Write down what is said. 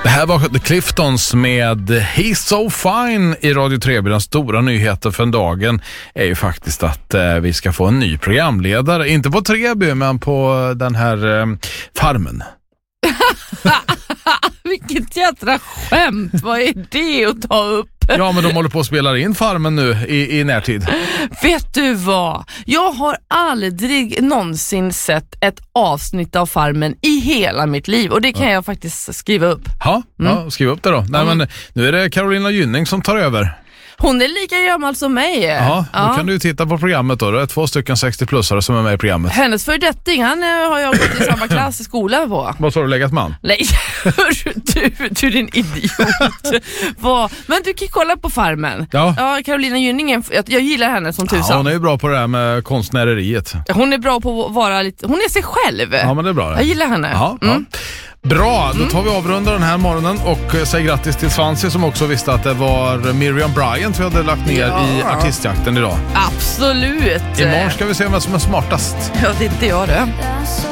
Det här var The Cliftons med He's So Fine i Radio Treby. Den stora nyheten för dagen är ju faktiskt att vi ska få en ny programledare. Inte på Treby, men på den här farmen. Vilket jädra skämt. Vad är det att ta upp? Ja, men de håller på att spela in farmen nu i närtid. Vet du vad? Jag har aldrig någonsin sett ett avsnitt av Farmen i hela mitt liv. Och det kan jag faktiskt skriva upp. Ja, skriv upp det då. Nej, men nu är det Carolina Gynning som tar över. Hon är lika gammal som mig. Ja, då kan du titta på programmet då. Det är 2 stycken 60-plussare som är med i programmet. Hennes fördetting, han har jag gått i samma klass i skolan på. Vad sa du, legat man? Nej, du är din idiot. Men du kan kolla på Farmen. Ja, Carolina Gynning, jag gillar henne som tusan. Ja, hon är ju bra på det där med konstnäreriet. Hon är bra på att vara lite... Hon är sig själv. Ja, men det är bra det. Jag gillar henne. Ja. Bra, då tar vi avrunda den här morgonen och säger grattis till Svansi som också visste att det var Miriam Bryant vi hade lagt ner i artistjakten idag. Absolut. Imorgon ska vi se vem som är smartast. Ja, det är inte jag det.